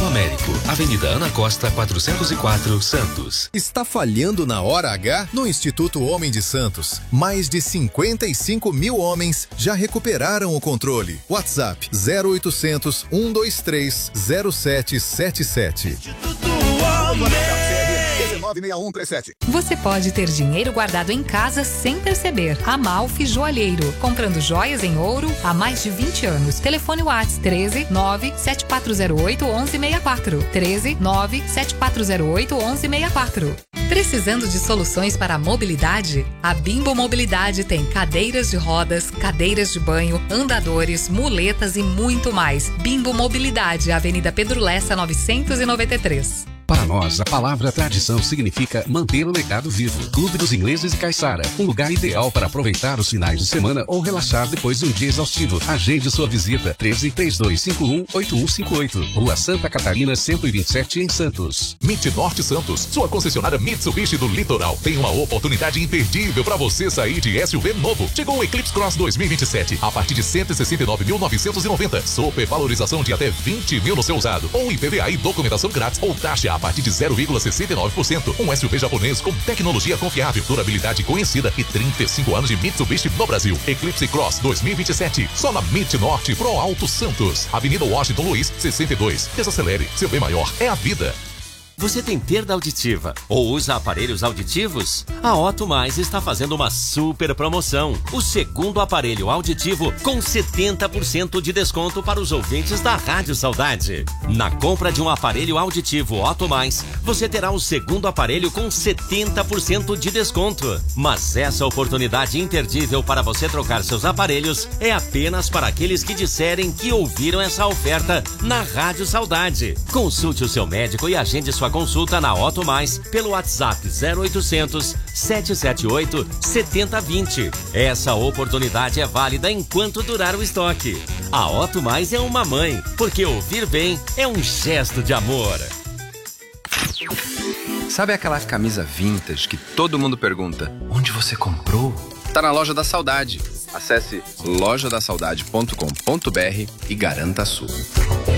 Américo, Avenida Ana Costa, 404, Santos. Está falhando na hora H? No Instituto Homem de Santos, mais de 55 mil homens já recuperaram o controle. WhatsApp 0800 123 0777. Instituto Homem. 196137. Você pode ter dinheiro guardado em casa sem perceber. Amalfi Joalheiro, comprando joias em ouro há mais de 20 anos. Telefone WhatsApp 13 97408 1164. 13 97408 1164. Precisando de soluções para a mobilidade? A Bimbo Mobilidade tem cadeiras de rodas, cadeiras de banho, andadores, muletas e muito mais. Bimbo Mobilidade, Avenida Pedro Lessa, 993. Para nós, a palavra tradição significa manter o legado vivo. Clube dos Ingleses e Caiçara, um lugar ideal para aproveitar os finais de semana ou relaxar depois de um dia exaustivo. Agende sua visita 13-3251-8158, Rua Santa Catarina 127 em Santos. Mit Norte Santos, sua concessionária Mitsubishi do Litoral, tem uma oportunidade imperdível para você sair de SUV novo. Chegou o Eclipse Cross 2027 a partir de 169.990, supervalorização de até 20 mil no seu usado, ou IPVA e documentação grátis ou taxa a partir de 0,69%. Um SUV japonês com tecnologia confiável, durabilidade conhecida e 35 anos de Mitsubishi no Brasil. Eclipse Cross 2027, só na Mit Norte Pro Alto Santos. Avenida Washington Luiz, 62. Desacelere, seu bem maior é a vida. Você tem perda auditiva ou usa aparelhos auditivos? A Otto Mais está fazendo uma super promoção. O segundo aparelho auditivo com 70% de desconto para os ouvintes da Rádio Saudade. Na compra de um aparelho auditivo Otto Mais, você terá o segundo aparelho com 70% de desconto. Mas essa oportunidade imperdível para você trocar seus aparelhos é apenas para aqueles que disserem que ouviram essa oferta na Rádio Saudade. Consulte o seu médico e agende sua consulta na Otto Mais pelo WhatsApp 0800 778 7020. Essa oportunidade é válida enquanto durar o estoque. A Otto Mais é uma mãe, porque ouvir bem é um gesto de amor. Sabe aquela camisa vintage que todo mundo pergunta: onde você comprou? Tá na Loja da Saudade. Acesse lojadasaudade.com.br e garanta a sua.